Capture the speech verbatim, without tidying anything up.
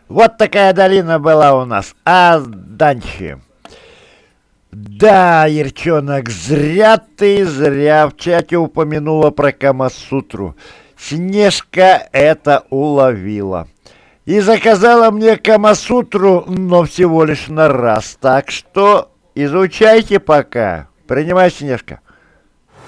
Вот такая долина была у нас. А дальше. Да, Ерчонок, зря ты, зря в чате упомянула про Камасутру. Снежка это уловила. И заказала мне Камасутру, но всего лишь на раз. Так что изучайте пока. Принимай, Снежка.